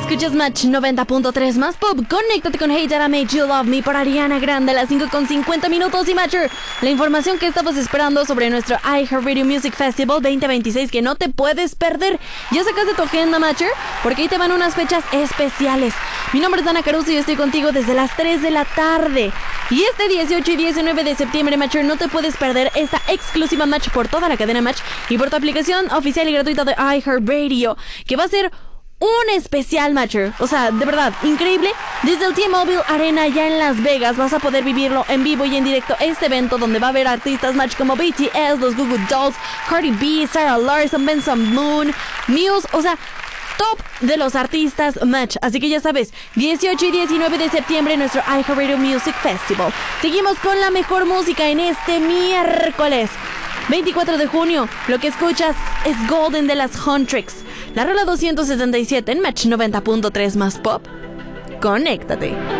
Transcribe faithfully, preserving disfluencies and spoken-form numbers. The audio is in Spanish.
Escuchas Match noventa punto tres más pop. Conéctate con Hey That I Made You Love Me por Ariana Grande a las cinco con cincuenta minutos. Y Matcher, la información que estabas esperando sobre nuestro iHeartRadio Music Festival veinte veintiséis que no te puedes perder. Ya sacaste tu agenda, Matcher, porque ahí te van unas fechas especiales. Mi nombre es Dana Caruso y estoy contigo desde las tres de la tarde. Y este dieciocho y diecinueve de septiembre, Matcher, no te puedes perder esta exclusiva Match por toda la cadena Match y por tu aplicación oficial y gratuita de iHeartRadio, que va a ser un especial, Matcher. O sea, de verdad, increíble. Desde el T-Mobile Arena ya en Las Vegas vas a poder vivirlo en vivo y en directo. Este evento donde va a haber artistas Match como B T S, los Goo Goo Dolls, Cardi B, Sarah Larson, Benson Moon, Muse. O sea, top de los artistas Match. Así que ya sabes, dieciocho y diecinueve de septiembre nuestro iHeartRadio Music Festival. Seguimos con la mejor música en este miércoles veinticuatro de junio. Lo que escuchas es Golden de las Huntrix, la rola doscientos setenta y siete en Match noventa punto tres más pop. Conéctate.